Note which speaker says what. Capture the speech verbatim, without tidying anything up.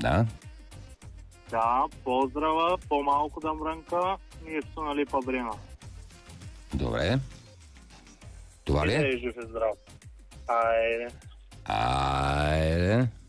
Speaker 1: Да.
Speaker 2: Да, поздрава, по-малко да мрънка, нищо на липа брина.
Speaker 1: Добре. Това ли
Speaker 2: И да
Speaker 1: е?
Speaker 2: е жив и здрав. Айде.
Speaker 1: Айде.